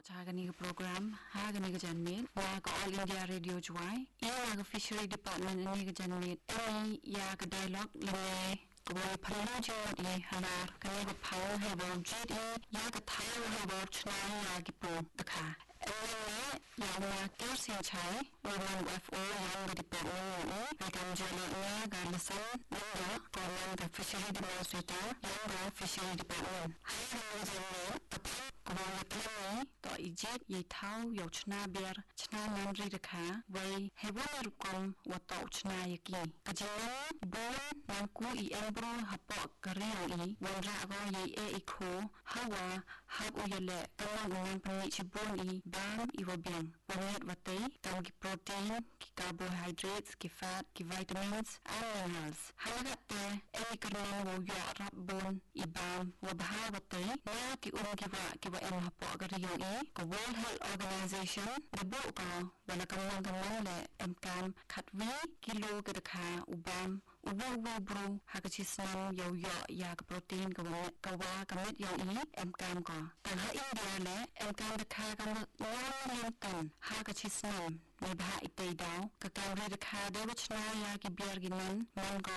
Chagani program Hagani Janmit Wag All India Radio Joy Yaga Fishery Department Niga Janmit Any Yaga Dialogue Lay Goy Palajo E Hanar Kanaga Power Habo GD Yaga Tile Habo Chna Yagipo the car Yama Kersin Chai Woman FO Young Department Agamjala Yaga Lesson Naga Goman the Fishery Demonstrator Yaga Fishery Department Hagani Janmitก็อีเจ็ดยัยเท้ายกชนะเบียร์ชนะมันรีราคาไว้ให้ว่ารุกมวัตถุชนะยกีกระจินบนนังกูอีเอ็นบรูฮับปอกกระเรียงอีวันระก็ยัยอีโคฮาวาฮับอุยเละกำลังงานปนิชิบุนอีบามอีวเบียงวันนี้วัตถุกำกิโปรตีนกิคาร์โบไฮเดรตกิแฟตกิวิตามินส์อาร์มินัลส์ฮาลักเตเอมิกรังวูยอรับบนอีบามวบฮาวัตถุน่ากิอุนกิวะเอ็มฮับปอกกระเรียงอีก็ World Health Organization ระบุก็วันกำลังและเอ็มการขัดวิกิโลกระคาอุบามอุบบรูหากชิสนามยากโปรตีนกว่ากำเนิดยาวอีเอ็มการก็แต่ถ้าอินเดียและเอ็มการราคากำเนิดน้อยเลี้ยงตันหากชิสนามในบ้านอิตาลีดาวกับการราคาได้วัชนายากิเบียร์กินันมันก็